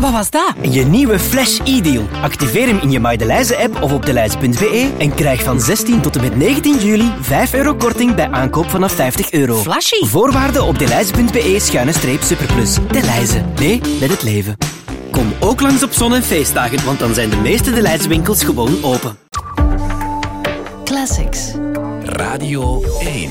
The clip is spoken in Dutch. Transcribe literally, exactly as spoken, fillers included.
Wat was dat? Je nieuwe Flash e-deal. Activeer hem in je Maydelijze-app of op deleize punt be en krijg van zestien tot en met negentien juli vijf euro korting bij aankoop vanaf vijftig euro. Flashy. Voorwaarden op deleize punt be schuine streep superplus. Deleize. Nee, met het leven. Kom ook langs op zon- en feestdagen, want dan zijn de meeste Deleize winkels gewoon open. Classics. Radio één.